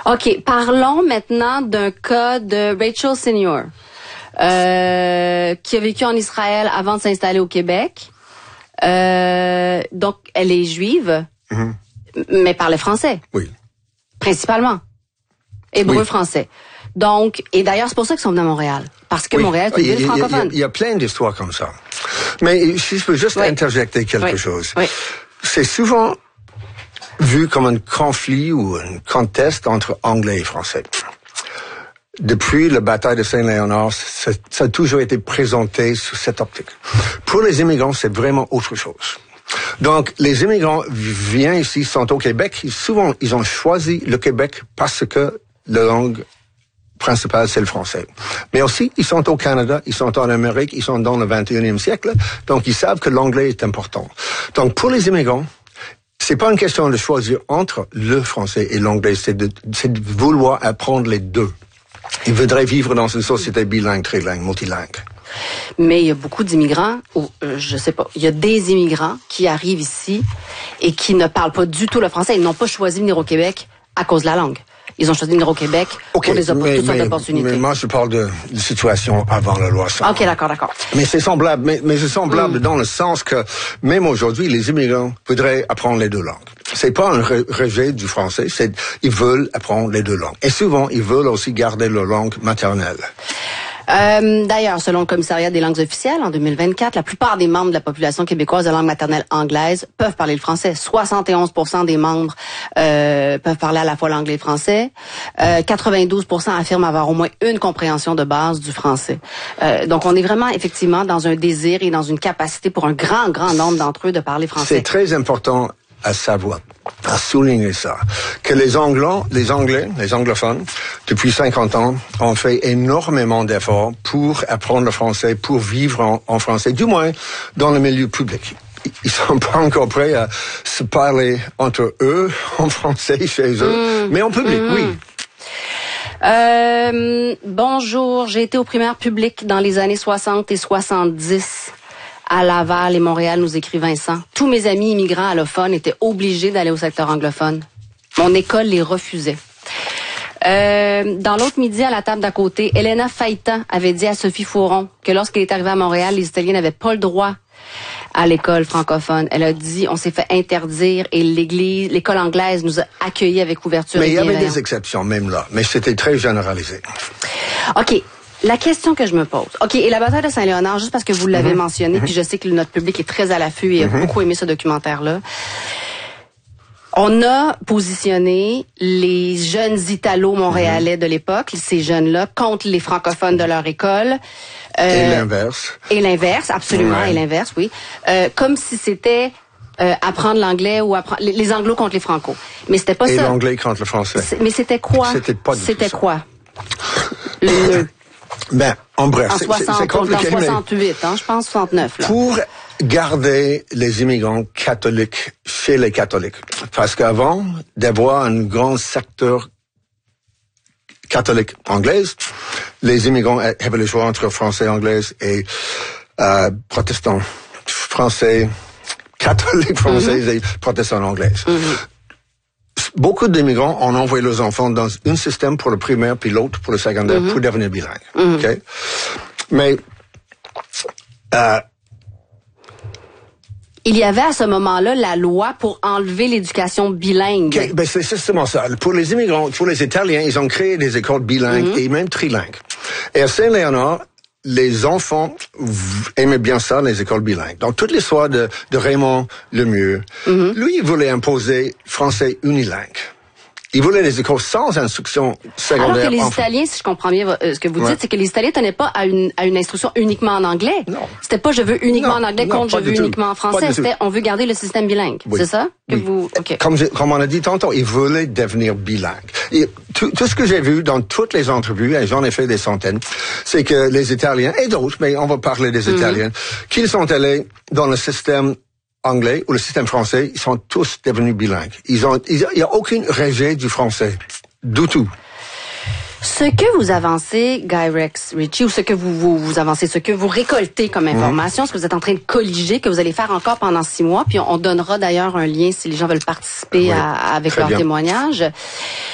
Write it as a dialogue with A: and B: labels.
A: OK, parlons maintenant d'un cas de Rachel Senior, qui a vécu en Israël avant de s'installer au Québec. Donc, elle est juive, mais parlait français.
B: Oui.
A: Principalement. Hébreu-français. Donc, et d'ailleurs, c'est pour ça qu'ils sont venus à Montréal. Parce que Montréal est une ville francophone.
B: Il y a plein d'histoires comme ça. Mais si je peux juste interjecter quelque chose.
A: Oui.
B: C'est souvent vu comme un conflit ou un contest entre anglais et français. Depuis la bataille de Saint-Léonard, ça a toujours été présenté sous cette optique. Pour les immigrants, c'est vraiment autre chose. Donc, les immigrants viennent ici, sont au Québec. Souvent, ils ont choisi le Québec parce que la langue principale, c'est le français. Mais aussi, ils sont au Canada, ils sont en Amérique, ils sont dans le 21e siècle. Donc, ils savent que l'anglais est important. Donc, pour les immigrants, c'est pas une question de choisir entre le français et l'anglais, c'est de vouloir apprendre les deux. Ils voudraient vivre dans une société bilingue, trilingue, multilingue.
A: Mais il y a beaucoup d'immigrants, je sais pas, il y a des immigrants qui arrivent ici et qui ne parlent pas du tout le français. Ils n'ont pas choisi de venir au Québec à cause de la langue. Ils ont choisi de venir au Québec pour toutes sortes d'opportunités.
B: Mais moi, je parle de situation avant la loi 100.
A: OK, d'accord.
B: Mais c'est semblable, mais c'est semblable dans le sens que même aujourd'hui, les immigrants voudraient apprendre les deux langues. C'est pas un rejet du français, ils veulent apprendre les deux langues. Et souvent, ils veulent aussi garder leur langue maternelle.
A: D'ailleurs, selon le Commissariat des langues officielles, en 2024, la plupart des membres de la population québécoise de langue maternelle anglaise peuvent parler le français. 71% des membres peuvent parler à la fois l'anglais et le français. 92% affirment avoir au moins une compréhension de base du français. Donc, on est vraiment effectivement dans un désir et dans une capacité pour un grand nombre d'entre eux de parler français.
B: C'est très important à savoir, à souligner ça, que les anglophones, depuis 50 ans, ont fait énormément d'efforts pour apprendre le français, pour vivre en français, du moins dans le milieu public. Ils sont pas encore prêts à se parler entre eux en français chez eux, mais en public, oui.
A: Bonjour, j'ai été au primaire public dans les années 60 et 70. À Laval et Montréal, nous écrit Vincent. Tous mes amis immigrants allophones étaient obligés d'aller au secteur anglophone. Mon école les refusait. Dans l'autre midi, à la table d'à côté, Elena Faïta avait dit à Sophie Fauron que lorsqu'elle est arrivée à Montréal, les Italiens n'avaient pas le droit à l'école francophone. Elle a dit, on s'est fait interdire et l'école anglaise nous a accueillis avec ouverture et bienveillance.
B: Mais il y avait des exceptions même là, mais c'était très généralisé.
A: OK. La question que je me pose. OK, et la bataille de Saint-Léonard, juste parce que vous l'avez mentionné, puis je sais que notre public est très à l'affût et a beaucoup aimé ce documentaire-là. On a positionné les jeunes Italo-Montréalais de l'époque, ces jeunes-là, contre les francophones de leur école.
B: Et l'inverse.
A: Et l'inverse, absolument, et l'inverse, oui. Comme si c'était apprendre l'anglais ou apprendre les anglos contre les franco. Mais c'était pas ça.
B: Et l'anglais contre le français.
A: Mais c'était quoi?
B: C'était
A: quoi? Le
B: Ben, en bref,
A: c'est compliqué. En 68, je pense 69. Là.
B: Pour garder les immigrants catholiques chez les catholiques, parce qu'avant d'avoir un grand secteur catholique anglaise, les immigrants avaient le choix entre français anglais et protestants français, catholiques français et protestants anglais. Beaucoup d'immigrants ont envoyé leurs enfants dans un système pour le primaire puis l'autre pour le secondaire pour devenir bilingue. Okay? Mais
A: il y avait à ce moment-là la loi pour enlever l'éducation bilingue.
B: Okay, ben c'est justement ça. Pour les immigrants, pour les Italiens, ils ont créé des écoles bilingues et même trilingues. Et à Saint-Léonard, les enfants aimaient bien ça, les écoles bilingues. Donc, toute l'histoire de Raymond Lemieux, lui, il voulait imposer français unilingue. Il voulait des écoles sans instruction secondaire.
A: Alors que les Italiens, si je comprends bien ce que vous dites, c'est que les Italiens tenaient pas à une instruction uniquement en anglais.
B: Non.
A: C'était pas je veux uniquement en anglais contre je veux uniquement en français. C'était on veut garder le système bilingue. Oui. C'est ça que vous. Okay.
B: Comme on a dit tantôt, ils voulaient devenir bilingues. Et tout ce que j'ai vu dans toutes les entrevues, et j'en ai fait des centaines, c'est que les Italiens et d'autres, mais on va parler des Italiens, qu'ils sont allés dans le système anglais ou le système français, ils sont tous devenus bilingues. Il y a aucun rejet du français. Du tout.
A: Ce que vous avancez, Guy Rex Ritchie, ou ce que vous avancez, ce que vous récoltez comme information, ce que vous êtes en train de colliger, que vous allez faire encore pendant 6 mois, puis on donnera d'ailleurs un lien si les gens veulent participer avec leur témoignage.